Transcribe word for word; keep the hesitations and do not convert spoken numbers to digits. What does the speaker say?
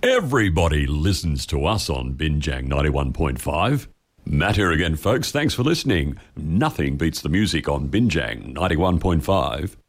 Everybody listens to us on Binjang ninety-one point five. Matt here again, folks. Thanks for listening. Nothing beats the music on Binjang ninety-one point five.